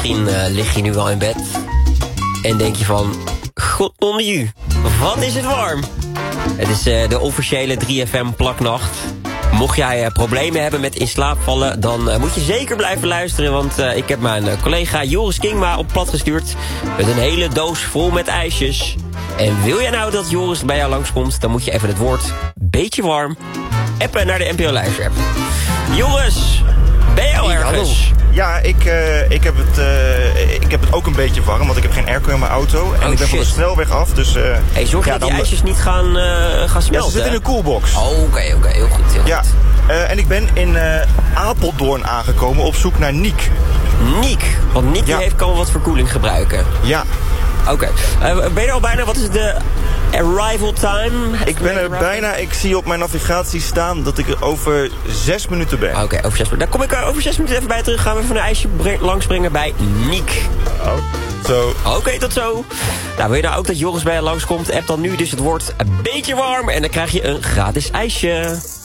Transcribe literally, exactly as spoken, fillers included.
Misschien uh, lig je nu al in bed en denk je van... God onder je, wat is het warm. Het is uh, de officiële drie F M plaknacht. Mocht jij uh, problemen hebben met in slaap vallen... dan uh, moet je zeker blijven luisteren... want uh, ik heb mijn uh, collega Joris Kingma op pad gestuurd... met een hele doos vol met ijsjes. En wil jij nou dat Joris bij jou langskomt... dan moet je even het woord beetje warm... appen naar de N P O Luister app. Joris, ben je al hey, ergens? Hallo. Ja, ik, uh, ik, heb het, uh, ik heb het ook een beetje warm, want ik heb geen airco in mijn auto. En oh, ik ben shit. van de snelweg af, dus... Uh, hey, zorg je ja, dat die dan... ijsjes niet gaan, uh, gaan smelten? Ja, ze zitten in een koelbox. Oh, oké, okay, oké, okay, heel goed. Heel ja, uh, en ik ben in uh, Apeldoorn aangekomen op zoek naar Niek. Niek? Want Niek ja. heeft kan wel wat verkoeling gebruiken. Ja. Oké. Okay. Uh, ben je er al bijna? Wat is de arrival time? Ik ben er bijna. Ik zie op mijn navigatie staan dat ik er over zes minuten ben. Oké, okay, over zes minuten. Dan kom ik er over zes minuten even bij terug. Gaan we even een ijsje langsbrengen bij Niek. Oh, zo. Oké, okay, tot zo. Nou, wil je nou ook dat Joris bij je langskomt? App dan nu dus het woord een beetje warm. En dan krijg je een gratis ijsje.